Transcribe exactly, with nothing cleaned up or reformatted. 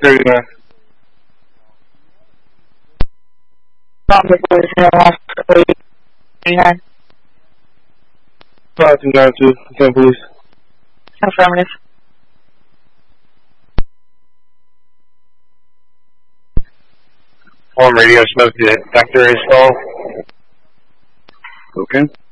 thirty-nine. Bomber Boys, lost thirty-nine. five two nine two, ten police. Affirmative. Form radio smoke detector installed. Okay.